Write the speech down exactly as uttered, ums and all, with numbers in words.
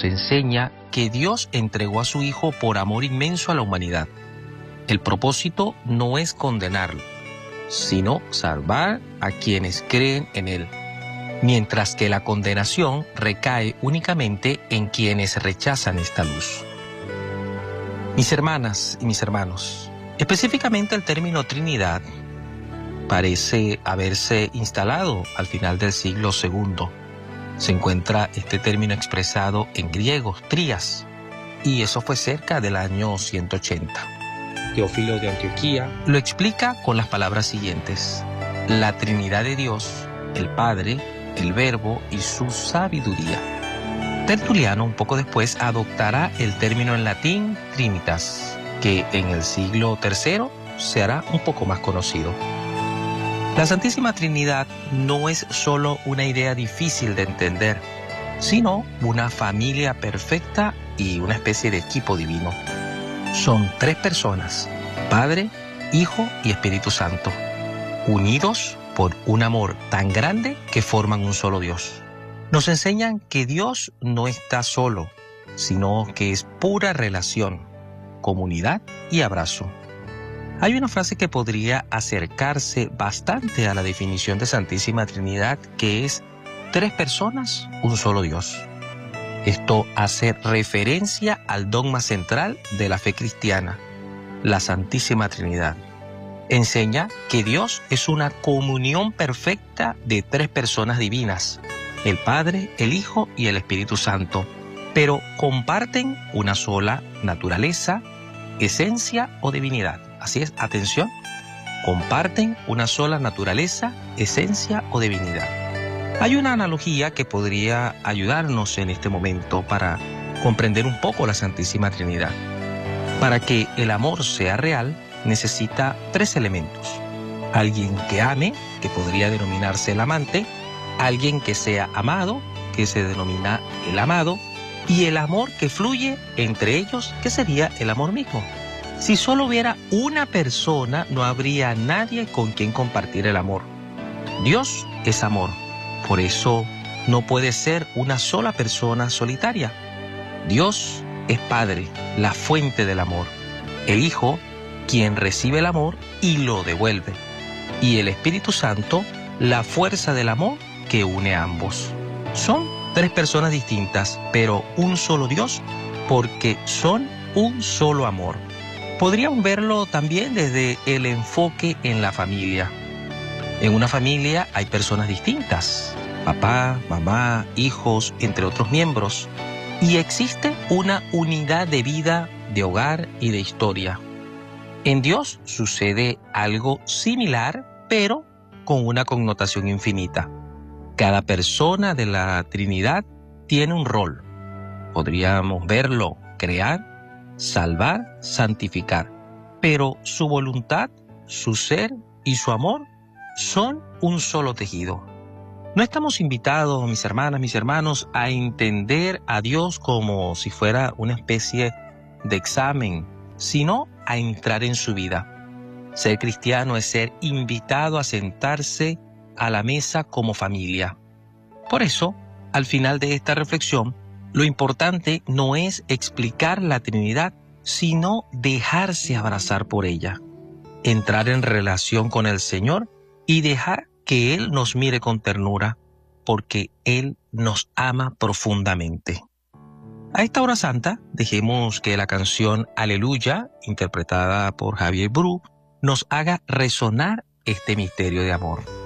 nos enseña que Dios entregó a su Hijo por amor inmenso a la humanidad. El propósito no es condenarlo, sino salvar a quienes creen en Él, mientras que la condenación recae únicamente en quienes rechazan esta luz. Mis hermanas y mis hermanos, específicamente el término Trinidad parece haberse instalado al final del siglo segundo. Se encuentra este término expresado en griego, trías, y eso fue cerca del año ciento ochenta. Teófilo de Antioquía lo explica con las palabras siguientes: la Trinidad de Dios, el Padre, el Verbo y su sabiduría. Tertuliano, un poco después, adoptará el término en latín Trinitas, que en el siglo tercero se hará un poco más conocido. La Santísima Trinidad no es solo una idea difícil de entender, sino una familia perfecta y una especie de equipo divino. Son tres personas, Padre, Hijo y Espíritu Santo, unidos por un amor tan grande que forman un solo Dios. Nos enseñan que Dios no está solo, sino que es pura relación, comunidad y abrazo. Hay una frase que podría acercarse bastante a la definición de Santísima Trinidad, que es tres personas, un solo Dios. Esto hace referencia al dogma central de la fe cristiana, la Santísima Trinidad. Enseña que Dios es una comunión perfecta de tres personas divinas, el Padre, el Hijo y el Espíritu Santo, pero comparten una sola naturaleza, esencia o divinidad. Así es, atención, comparten una sola naturaleza, esencia o divinidad. Hay una analogía que podría ayudarnos en este momento para comprender un poco la Santísima Trinidad. Para que el amor sea real, necesita tres elementos: alguien que ame, que podría denominarse el amante; alguien que sea amado, que se denomina el amado; y el amor que fluye entre ellos, que sería el amor mismo. Si solo hubiera una persona, no habría nadie con quien compartir el amor. Dios es amor, por eso no puede ser una sola persona solitaria. Dios es Padre, la fuente del amor; el Hijo, quien recibe el amor y lo devuelve; y el Espíritu Santo, la fuerza del amor que une a ambos. Son tres personas distintas, pero un solo Dios, porque son un solo amor. Podríamos verlo también desde el enfoque en la familia. En una familia hay personas distintas: papá, mamá, hijos, entre otros miembros. Y existe una unidad de vida, de hogar y de historia. En Dios sucede algo similar, pero con una connotación infinita. Cada persona de la Trinidad tiene un rol. Podríamos verlo: crear, salvar, santificar. Pero su voluntad, su ser y su amor son un solo tejido. No estamos invitados, mis hermanas, mis hermanos, a entender a Dios como si fuera una especie de examen, sino a entrar en su vida. Ser cristiano es ser invitado a sentarse a la mesa como familia. Por eso, al final de esta reflexión, lo importante no es explicar la Trinidad, sino dejarse abrazar por ella, entrar en relación con el Señor y dejar que Él nos mire con ternura, porque Él nos ama profundamente. A esta hora santa, dejemos que la canción Aleluya, interpretada por Javier Bru, nos haga resonar este misterio de amor.